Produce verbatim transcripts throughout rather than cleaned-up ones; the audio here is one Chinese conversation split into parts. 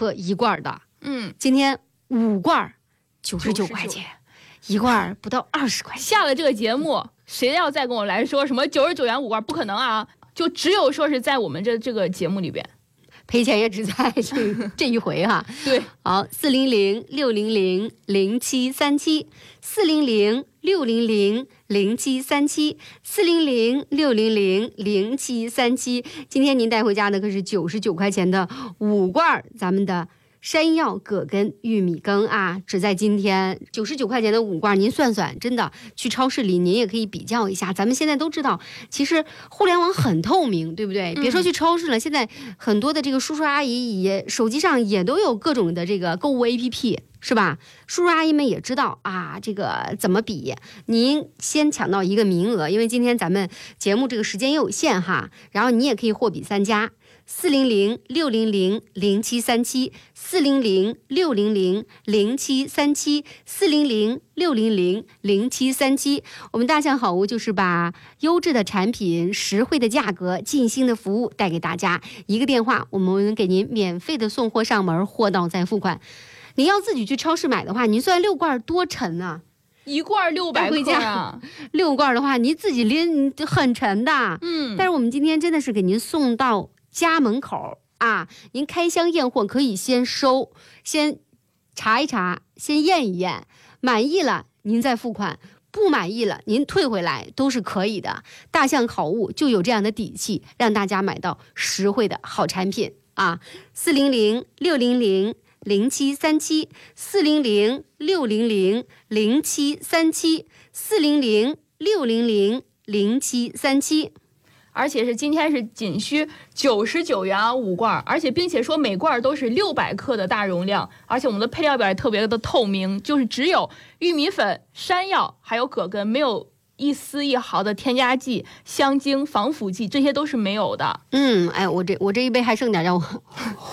克一罐的， 嗯， 今天五罐九十九块钱，一罐不到二十块钱。 下了这个节目，谁要再跟我来说什么九十九元五罐，不可能啊！就只有说是在我们这这个节目里边。 赔钱也只在这这一回哈。 对， 好，四零零六零零零七三七，四零零六零零零七三七，四零零六零零零七三七。今天您带回家的可是九十九块钱的五罐咱们的山药葛根玉米羹啊，只在今天九十九块钱的五罐，您算算，真的去超市里您也可以比较一下。咱们现在都知道，其实互联网很透明，对不对？别说去超市了，现在很多的这个叔叔阿姨也手机上也都有各种的这个购物 A P P， 是吧？叔叔阿姨们也知道啊，这个怎么比？您先抢到一个名额，因为今天咱们节目这个时间也有限哈，然后你也可以货比三家。四零零六零零零七三七，四零零六零零零七三七，四零零六零零零七三七。我们大象好物就是把优质的产品、实惠的价格、尽心的服务带给大家。一个电话，我们给您免费的送货上门，货到再付款。您要自己去超市买的话，您算六罐多沉啊？ 一罐六百克啊！ 六罐的话，您自己拎很沉的。 嗯， 但是我们今天真的是给您送到家门口啊，您开箱验货可以先收，先查一查，先验一验，满意了您再付款，不满意了您退回来都是可以的。大象好物就有这样的底气，让大家买到实惠的好产品啊！四零零六零零零七三七，四零零六零零零七三七，四零零六零零零七三七。 而且是今天是仅需九十九元五罐，而且并且说每罐都是六百克的大容量，而且我们的配料表也特别的透明，就是只有玉米粉、山药还有葛根，没有一丝一毫的添加剂、香精、防腐剂，这些都是没有的。 嗯，哎，我这我这一杯还剩点，让我，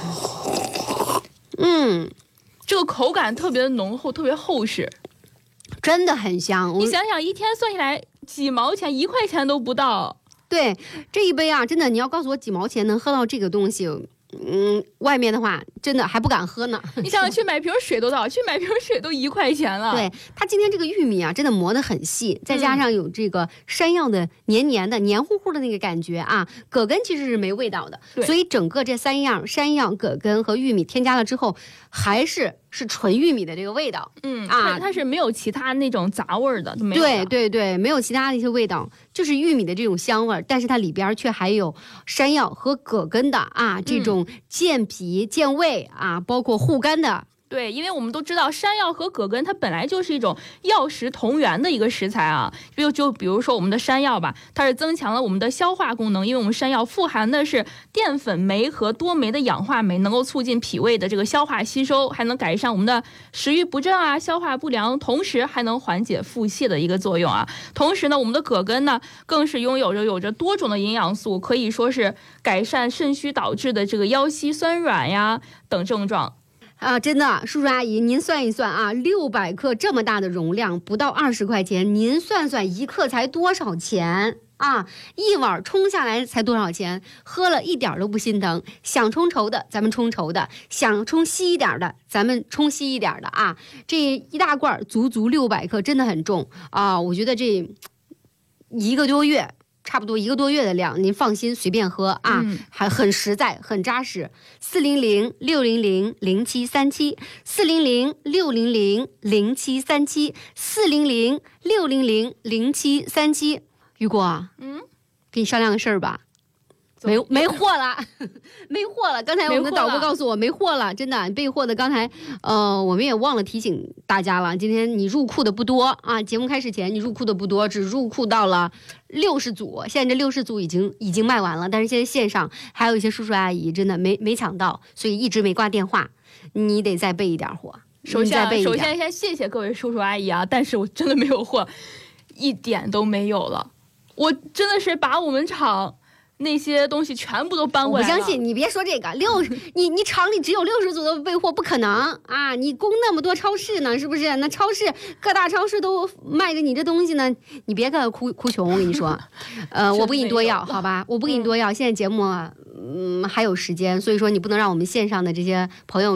嗯， 这个口感特别的浓厚，特别厚实， 真的很香。 你想想，一天算下来几毛钱，一块钱都不到。 对，这一杯啊，真的，你要告诉我几毛钱能喝到这个东西，嗯，外面的话真的还不敢喝呢。 你想想，去买瓶水都多少？去买瓶水都一块钱了。 对，它今天这个玉米啊，真的磨得很细，再加上有这个山药的黏黏的、黏糊糊的那个感觉啊，葛根其实是没味道的，所以整个这三样山药、葛根和玉米添加了之后，还是是纯玉米的这个味道。 嗯啊，它是没有其他那种杂味的，没有的。 对对对，没有其他的一些味道，就是玉米的这种香味儿，但是它里边却还有山药和葛根的啊这种健脾健胃啊，包括护肝的。 对，因为我们都知道山药和葛根它本来就是一种药食同源的一个食材啊，就就比如说我们的山药吧，它是增强了我们的消化功能，因为我们山药富含的是淀粉酶和多酶的氧化酶，能够促进脾胃的这个消化吸收，还能改善我们的食欲不振啊、消化不良，同时还能缓解腹泻的一个作用啊。同时呢，我们的葛根呢，更是拥有着有着多种的营养素，可以说是改善肾虚导致的这个腰膝酸软呀等症状。 啊，真的，叔叔阿姨，您算一算啊，六百克这么大的容量，不到二十块钱，您算算一克才多少钱啊？一碗冲下来才多少钱？喝了一点都不心疼。想冲稠的，咱们冲稠的；想冲稀一点的，咱们冲稀一点的啊。这一大罐足足六百克，真的很重啊！我觉得这一个多月。差不多一个多月的量，您放心随便喝啊，嗯、还很实在，很扎实。四零零六零零零七三七，四零零六零零零七三七，四零零六零零零七三七。雨果，嗯，给你商量个事儿吧。没没货了，没货了。刚才我们的导播告诉我没货了，真的备货的。刚才呃，我们也忘了提醒大家了。今天你入库的不多啊，节目开始前你入库的不多，只入库到了六十组。现在这六十组已经已经卖完了，但是现在线上还有一些叔叔阿姨真的没没抢到，所以一直没挂电话。你得再备一点货。 首先，首先先谢谢各位叔叔阿姨啊，但是我真的没有货，一点都没有了。我真的是把我们厂那些东西全部都搬过来了。 我不相信，你别说这个六，你你厂里只有六十组的备货，不可能啊！你供那么多超市呢，是不是？那超市各大超市都卖着你这东西呢，你别跟哭哭穷，我跟你说，呃，我不给你多要，好吧？我不给你多要。现在节目嗯还有时间，所以说你不能让我们线上的这些朋友